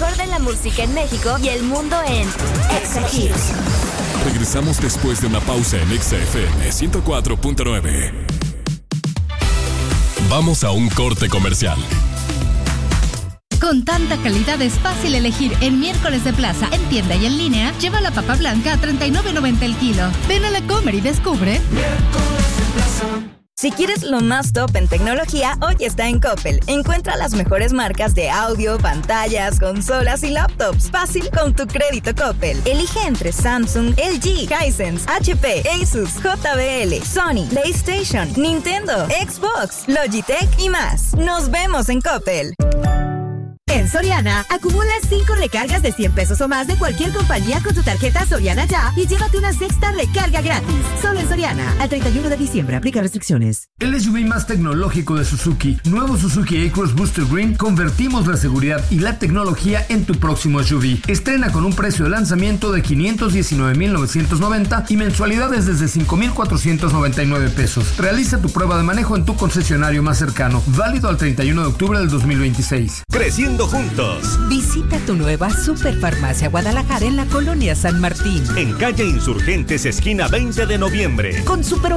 mejor de la música en México y el mundo en Exa Hits. Regresamos después de una pausa en Exa FM 104.9. Vamos a un corte comercial. Con tanta calidad es fácil elegir en Miércoles de Plaza, en tienda y en línea. Lleva la papa blanca a $39.90 el kilo. Ven a la Comer y descubre. Miércoles de Plaza. Si quieres lo más top en tecnología, hoy está en Coppel. Encuentra las mejores marcas de audio, pantallas, consolas y laptops. Fácil con tu crédito Coppel. Elige entre Samsung, LG, Hisense, HP, Asus, JBL, Sony, PlayStation, Nintendo, Xbox, Logitech y más. Nos vemos en Coppel. En Soriana, acumula 5 recargas de 100 pesos o más de cualquier compañía con tu tarjeta Soriana Ya y llévate una sexta recarga gratis. Solo en Soriana, al 31 de diciembre. Aplica restricciones. El SUV más tecnológico de Suzuki, nuevo Suzuki A-Cross Booster Green, convertimos la seguridad y la tecnología en tu próximo SUV. Estrena con un precio de lanzamiento de $519,990 y mensualidades desde $5,499. Realiza tu prueba de manejo en tu concesionario más cercano, válido al 31 de octubre del 2026. Creciendo juntos. Visita tu nueva Superfarmacia Guadalajara en la colonia San Martín. En calle Insurgentes, esquina 20 de noviembre. Con super